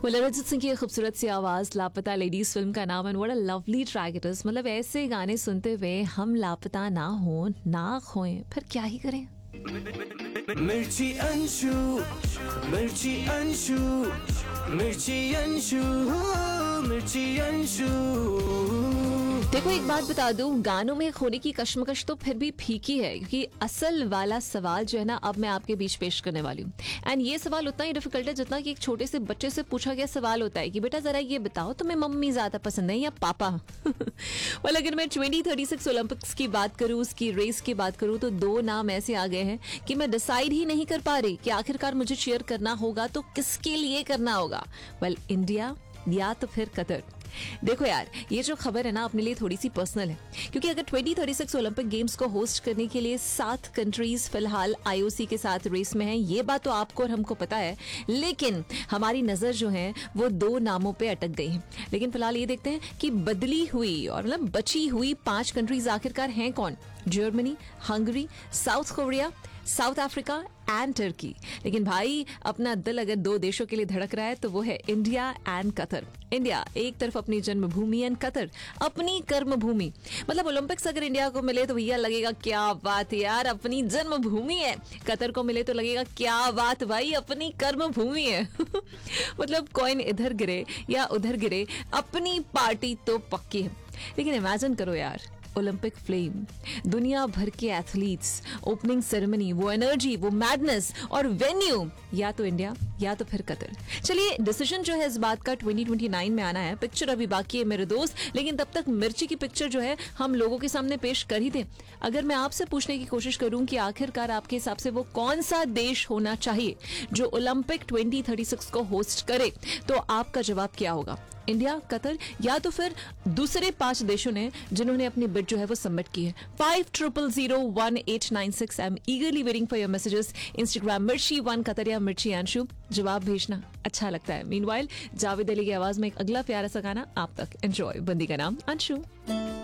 मतलब अरिजीत सिंह की खूबसूरत सी आवाज, लापता लेडीज फिल्म का नाम, and what a lovely track it is. मतलब ऐसे गाने सुनते हुए हम लापता ना हो, ना खोएं, फिर क्या ही करें। मिर्ची अंशु, मिर्ची अंशु, मिर्ची अंशु, मिर्ची अंशु। देखो एक बात बता दूं, गानों में खोने की कश्मकश तो फिर भी फीकी है, क्योंकि असल वाला सवाल जो है ना अब मैं आपके बीच पेश करने वाली हूँ। एंड ये सवाल उतना ही डिफिकल्ट है जितना कि एक छोटे से बच्चे से पूछा गया सवाल होता है कि बेटा जरा ये बताओ तुम्हें मम्मी ज्यादा पसंद है या पापा। और अगर मैं 2036 ओलंपिक्स की बात करूं, उसकी रेस की बात करूं, तो दो नाम ऐसे आ गए हैं कि मैं डिसाइड ही नहीं कर पा रही कि आखिरकार मुझे चीयर करना होगा तो किसके लिए करना होगा। वेल, इंडिया या तो फिर कतर। देखो यार, ये जो खबर है ना अपने लिए थोड़ी सी पर्सनल है, क्योंकि अगर 2036 ओलंपिक गेम्स को होस्ट करने के लिए 7 कंट्रीज फिलहाल आईओसी के साथ रेस में हैं, ये बात तो आपको और हमको पता है, लेकिन हमारी नजर जो है वो दो नामों पे अटक गई है। लेकिन फिलहाल ये देखते हैं कि बदली हुई और मतलब बची हुई 5 कंट्रीज आखिरकार हैं कौन। Germany, Hungary, south Korea, south Africa and Turkey. लेकिन भाई अपना दिल अगर दो देशों के लिए धड़क रहा है तो वो है इंडिया एंड कतर। इंडिया एक तरफ अपनी जन्मभूमि एंड कतर अपनी कर्मभूमि। मतलब ओलंपिक्स अगर इंडिया को मिले तो भैया लगेगा क्या बात यार, अपनी जन्मभूमि है। कतर को मिले तो लगेगा क्या बात भाई, अपनी कर्मभूमि है। मतलब कॉइन इधर गिरे या उधर गिरे, अपनी पार्टी तो पक्की है। लेकिन इमेजिन करो यार, ओलंपिक फ्लेम, दुनिया भर के एथलीट्स, ओपनिंग सेरेमनी, वो एनर्जी, वो मैडनेस और वेन्यू, या तो इंडिया या तो फिर कतर। चलिए डिसीजन जो है इस बात का 2029 में आना है। पिक्चर अभी बाकी है मेरे दोस्त, लेकिन तब तक मिर्ची की पिक्चर जो है हम लोगों के सामने पेश कर ही दें। अगर मैं आपसे पूछने की कोशिश करूं कि आखिरकार आपके हिसाब से वो कौन सा देश होना चाहिए जो ओलंपिक 2036 को होस्ट करे, तो आपका जवाब क्या होगा? इंडिया, कतर या तो फिर दूसरे 5 देशों ने जिन्होंने अपनी बिड जो है वो सबमिट की है। 50001896। I am ईगरली waiting for your messages. Instagram मिर्ची1 Qatar या मिर्ची अंशु, जवाब भेजना अच्छा लगता है। मीनवाइल जावेद अली की आवाज में एक अगला प्यारा सा गाना आप तक एंजॉय। बंदी का नाम अंशु।